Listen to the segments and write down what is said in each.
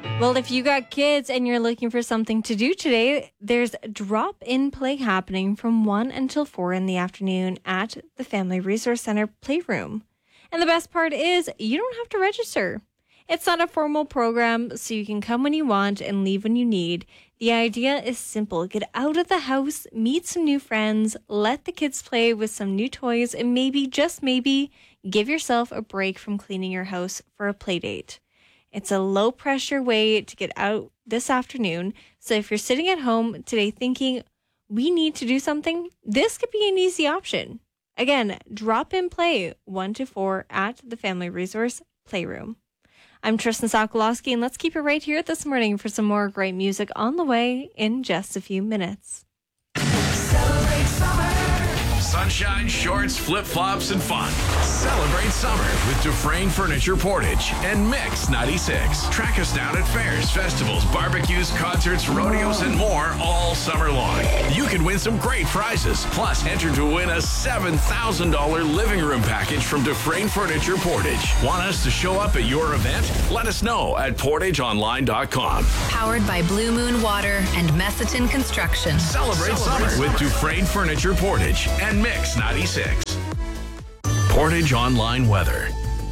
Well, if you got kids and you're looking for something to do today, there's drop-in play happening from 1 until 4 in the afternoon at the Family Resource Center Playroom. And the best part is you don't have to register. It's not a formal program, so you can come when you want and leave when you need. The idea is simple. Get out of the house, meet some new friends, let the kids play with some new toys, and maybe, just maybe, give yourself a break from cleaning your house for a play date. It's a low-pressure way to get out this afternoon. So if you're sitting at home today thinking, we need to do something, this could be an easy option. Again, drop in play 1 to 4 at the Family Resource Playroom. I'm Tristan Sokolowski, and let's keep it right here this morning for some more great music on the way in just a few minutes. Celebrate summer. Sunshine, shorts, flip-flops, and fun. Celebrate summer with Dufresne Furniture Portage and Mix 96. Track us down at fairs, festivals, barbecues, concerts, rodeos, and more all summer long. You can win some great prizes. Plus, enter to win a $7,000 living room package from Dufresne Furniture Portage. Want us to show up at your event? Let us know at portageonline.com. Powered by Blue Moon Water and Messiton Construction. Celebrate summer with Dufresne Furniture Portage and Mix 96. Portage Online weather.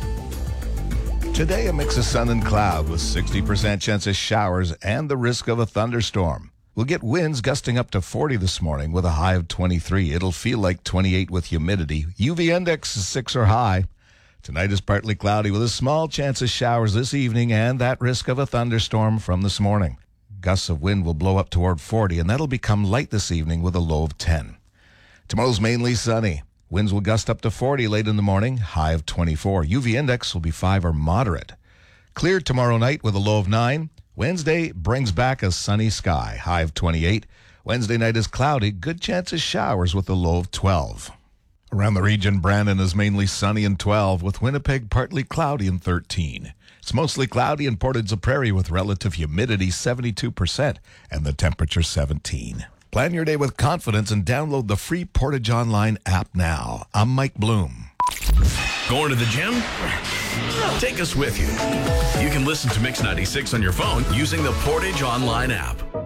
Today, a mix of sun and cloud with 60% chance of showers and the risk of a thunderstorm. We'll get winds gusting up to 40 this morning with a high of 23. It'll feel like 28 with humidity. UV index is 6 or high. Tonight is partly cloudy with a small chance of showers this evening and that risk of a thunderstorm from this morning. Gusts of wind will blow up toward 40, and that'll become light this evening with a low of 10. Tomorrow's mainly sunny. Winds will gust up to 40 late in the morning, high of 24. UV index will be 5 or moderate. Clear tomorrow night with a low of 9. Wednesday brings back a sunny sky, high of 28. Wednesday night is cloudy, good chance of showers with a low of 12. Around the region, Brandon is mainly sunny and 12, with Winnipeg partly cloudy and 13. It's mostly cloudy in Portage la Prairie with relative humidity 72% and the temperature 17. Plan your day with confidence and download the free Portage Online app now. I'm Mike Bloom. Going to the gym? Take us with you. You can listen to Mix 96 on your phone using the Portage Online app.